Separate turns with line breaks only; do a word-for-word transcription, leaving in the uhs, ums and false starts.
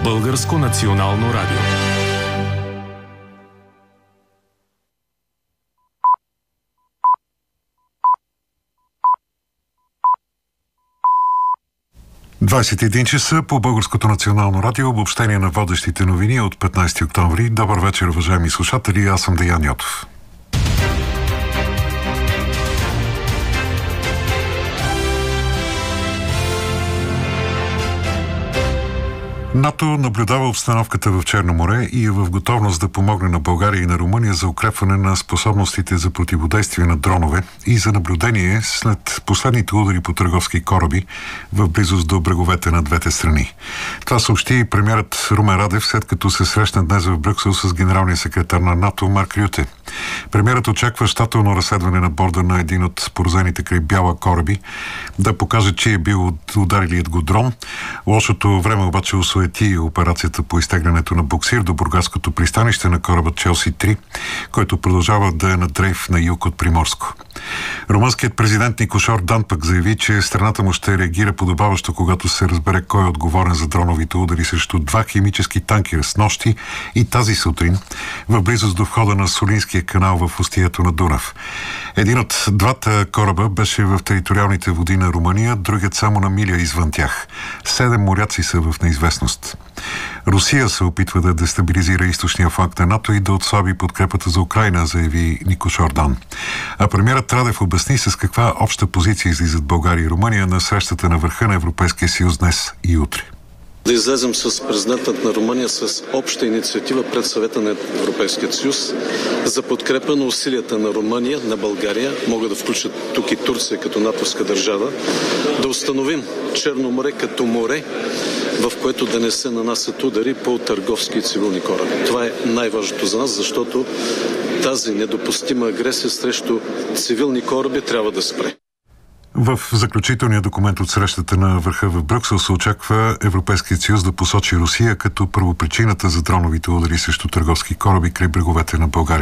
Българско национално радио.
двадесет и един часа по Българското национално радио, обобщение на водещите новини от петнадесети октомври. Добър вечер, уважаеми слушатели, аз съм Деян Йотов. НАТО наблюдава обстановката в Черно море и е в готовност да помогне на България и на Румъния за укрепване на способностите за противодействие на дронове и за наблюдение след последните удари по търговски кораби в близост до бреговете на двете страни. Това съобщи и премиерът Румен Радев, след като се срещна днес в Брюксел с генералния секретар на НАТО Марк Рюте. Премиерът очаква щателно разследване на борда на един от поразените край Бяла кораби да покаже, че е бил ударилият го дрон. Лошото време обаче осуети операцията по изтеглянето на буксир до бургаското пристанище на кораба Челси три, който продължава да е на дрейф на юг от Приморско. Румънският президент Никошор Дан пък заяви, че страната му ще реагира подобаващо, когато се разбере кой е отговорен за дроновите удари срещу два химически танкера с нощи и тази сутрин в близост до входа на Солинския канал в устието на Дунав. Един от двата кораба беше в териториалните води на Румъния, другият само на миля извън тях. Седем моряци са в неизвестност. Русия се опитва да дестабилизира източния фланг на НАТО и да отслаби подкрепата за Украйна, заяви Никошор Дан. А премиерът Радев обясни с каква обща позиция излизат България и Румъния на срещата на върха на Европейския съюз днес и утре.
Да излезем с президентът на Румъния с обща инициатива пред Съвета на Европейския съюз за подкрепа на усилията на Румъния, на България, могат да включат тук и Турция като натовска държава, да установим Черно море като море, в което да не се нанасят удари по търговски и цивилни кораби. Това е най-важното за нас, защото тази недопустима агресия срещу цивилни кораби трябва да спре.
В заключителния документ от срещата на върха в Брюксел се очаква Европейският съюз да посочи Русия като първопричината за дроновите удари срещу търговски кораби край бреговете на България.